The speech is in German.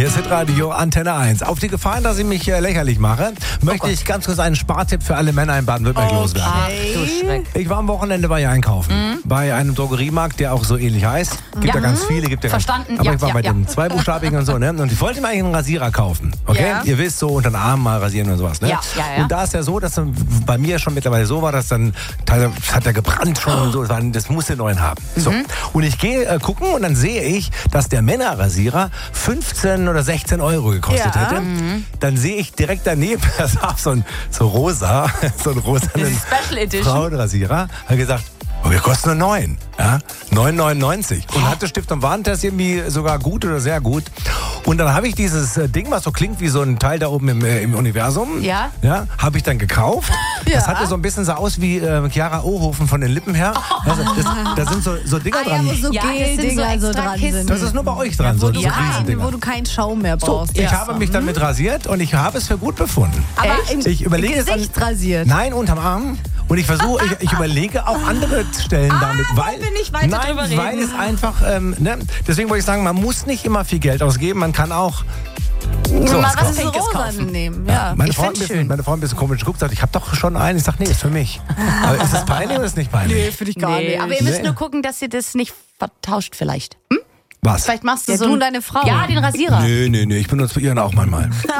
Hier ist Hitradio Antenne 1. Auf die Gefahr, dass ich mich lächerlich mache, möchte ich ganz kurz einen Spartipp für alle Männer in Baden-Württemberg loswerden. Du Schreck. Ich war am Wochenende bei einkaufen. Bei einem Drogeriemarkt, der auch so ähnlich heißt. Gibt ja ganz viele. Gibt ja Verstanden. Aber Ja, ich war ja, bei ja. den zweibuchstabigen und so. Ne? Und ich wollte mir eigentlich einen Rasierer kaufen. Okay? Ja. Ihr wisst, so unter den Armen mal rasieren und sowas. Ne? Ja, ja. Und da ist ja so, dass dann bei mir schon mittlerweile so war, dass dann teilweise hat er gebrannt schon und so. Das musste neuen haben. So. Und ich gehe gucken und dann sehe ich, dass der Männerrasierer 15 oder 16 Euro gekostet Ja. hätte. Dann sehe ich direkt daneben, da saß so ein rosanen Special Edition. Frauenrasierer. Hat gesagt, oh, wir kosten nur 9. Ja? 9,99. Und hatte Stift- und Warentest irgendwie sogar gut oder sehr gut. Und dann habe ich dieses Ding, was so klingt wie so ein Teil da oben im Universum. Ja. Habe ich dann gekauft. Das hatte so ein bisschen so aus wie Chiara Ohofen von den Lippen her. Also, da sind so Dinger Ja, dran. wo so Ja, das sind so Gel-Dinger so extra dran Kissen. sind. Das ist nur bei euch dran, so Riesendinger. Wo du keinen Schaum mehr brauchst. Ich habe mich damit rasiert und ich habe es für gut befunden. Aber im Ich überlege es Gesicht rasiert. Nein, unterm Arm. Und ich versuche, ich überlege auch andere Stellen damit, weil, wollen wir nicht weiter drüber reden. weil es einfach, deswegen wollte ich sagen, man muss nicht immer viel Geld ausgeben, man kann auch sowas Mal was kaufen. So Pinkes rosa kaufen. nehmen, ja. Meine Ich Frau, find's schön. meine Frau ein bisschen komisch geguckt, sagt, ich habe doch schon einen. Ich sage, nee, ist für mich. Aber ist das peinlich oder ist nicht peinlich? finde ich Nee, aber ihr müsst Nee. nur gucken, dass ihr das nicht vertauscht vielleicht. Was? Vielleicht machst du Ja, so du ein- und deine Frau. Ja, den Rasierer. Nee, ich benutze ihren auch manchmal.